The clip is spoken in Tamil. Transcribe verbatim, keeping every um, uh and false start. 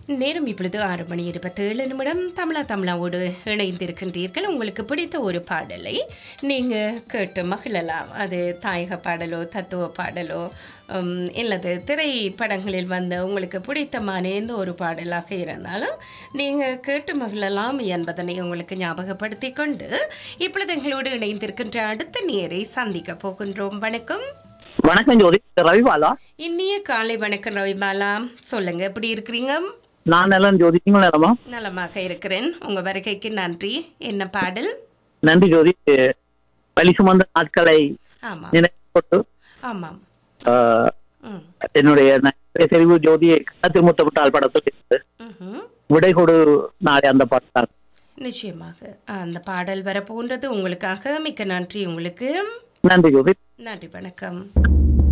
நேரம் இப்பொழுது ஆறு மணி இருபத்தேழு நிமிடம். தமிழா தமிழாவோடு இணைந்திருக்கின்றீர்கள். உங்களுக்கு பிடித்த ஒரு பாடலை நீங்கள் கேட்டு மகிழலாம். அது தாயக பாடலோ தத்துவ பாடலோ இல்லது திரைப்படங்களில் வந்த உங்களுக்கு பிடித்தமான எந்த ஒரு பாடலாக இருந்தாலும் நீங்கள் கேட்டு மகிழலாம் என்பதனை உங்களுக்கு ஞாபகப்படுத்தி கொண்டு இப்பொழுது எங்களோடு இணைந்திருக்கின்ற அடுத்த நேரை சந்திக்க போகின்றோம். வணக்கம். வணக்கம் ஜோதி, ரவிபாலா. இனிய காலை வணக்கம் ரவிபாலா. சொல்லுங்க, எப்படி இருக்கிறீங்க? நான் நலன் ஜோதி, நீங்கள் நலமா? நலமாக இருக்கிறேன். உங்க வருகைக்கு நன்றி. என்ன பாடல்? நன்றி ஜோதி. வலி சுமந்த நாட்களை ஆமாம் நினைப்பட்டு ஆமாம் ம் என்னுடைய தெரிவு ஜோதி திருமுத்தப்பட்டால் படத்தில் இருந்து ம்ஹும். விடை கொடு நாளை அந்த பாட்டு. நிச்சயமாக அந்த பாடல் வரப்போன்றது உங்களுக்காக. மிக்க நன்றி உங்களுக்கு. நன்றி ஜோதி. நன்றி, வணக்கம்.